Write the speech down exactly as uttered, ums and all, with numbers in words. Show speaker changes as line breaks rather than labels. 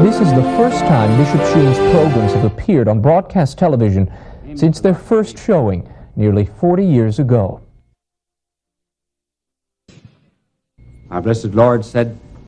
This is the first time Bishop Sheen's programs have appeared on broadcast television since their first showing nearly forty years ago.
Our blessed Lord said,